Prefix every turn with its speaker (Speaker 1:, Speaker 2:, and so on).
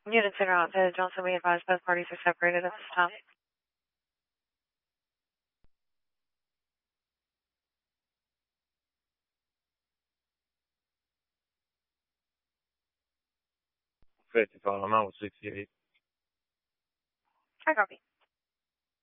Speaker 1: Units in route to Johnson, we advise both parties are separated at this time.
Speaker 2: I'm out with 68.
Speaker 1: I copy.